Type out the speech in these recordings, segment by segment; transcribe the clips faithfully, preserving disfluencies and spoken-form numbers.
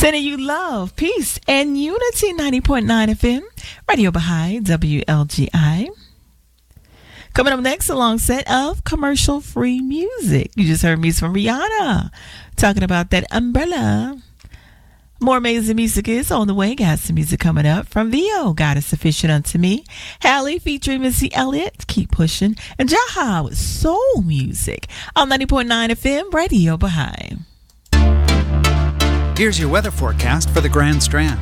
Sending you love, peace, and unity. Ninety point nine F M, Radio Baha'i, W L G I. Coming up next, a long set of commercial-free music. You just heard music from Rihanna talking about that umbrella. More amazing music is on the way. Got some music coming up from Vio, God is Sufficient Unto Me. Hallie featuring Missy Elliott, Keep Pushing. And Jaha with soul music on ninety point nine F M, Radio Baha'i. Here's your weather forecast for the Grand Strand.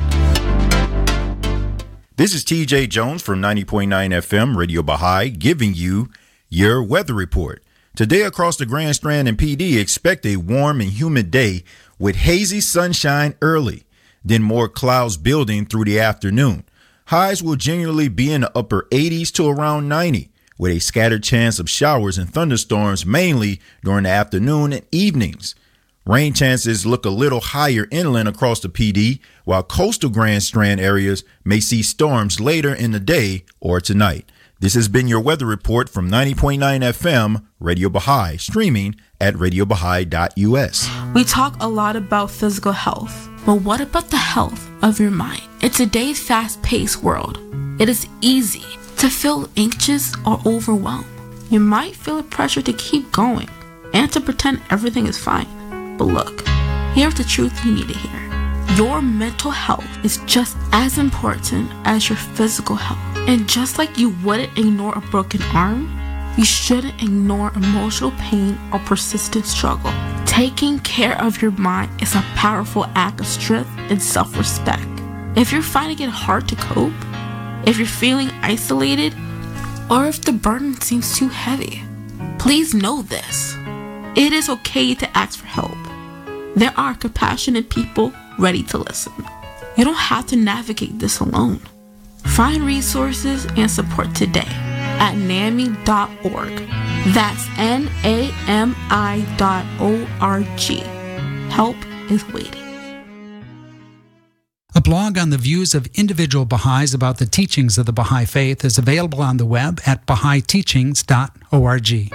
This is T J Jones from ninety point nine F M, Radio Baha'i, giving you your weather report. Today across the Grand Strand and P D, expect a warm and humid day with hazy sunshine early, then more clouds building through the afternoon. Highs will generally be in the upper eighties to around ninety, with a scattered chance of showers and thunderstorms mainly during the afternoon and evenings. Rain chances look a little higher inland across the P D, while coastal Grand Strand areas may see storms later in the day or tonight. This has been your weather report from ninety point nine F M, Radio Baha'i, streaming at radio baha'i dot u s. We talk a lot about physical health, but what about the health of your mind? In today's fast-paced world, it is easy to feel anxious or overwhelmed. You might feel a pressure to keep going and to pretend everything is fine. But look, here's the truth you need to hear. Your mental health is just as important as your physical health. And just like you wouldn't ignore a broken arm, you shouldn't ignore emotional pain or persistent struggle. Taking care of your mind is a powerful act of strength and self-respect. If you're finding it hard to cope, if you're feeling isolated, or if the burden seems too heavy, please know this. It is okay to ask for help. There are compassionate people ready to listen. You don't have to navigate this alone. Find resources and support today at N A M I dot org. That's N A M I dot O R G. Help is waiting. A blog on the views of individual Baha'is about the teachings of the Baha'i Faith is available on the web at baha'i teachings dot org.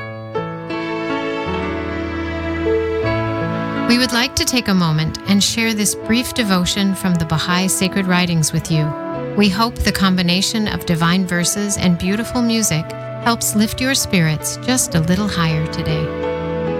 We would like to take a moment and share this brief devotion from the Baha'i Sacred Writings with you. We hope the combination of divine verses and beautiful music helps lift your spirits just a little higher today.